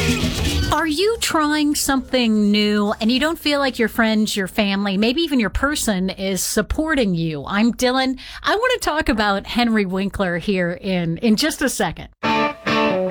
Are you trying something new and you don't feel like your friends, your family, maybe even your person is supporting you? I'm Dylan. I want to talk about Henry Winkler here in just a second.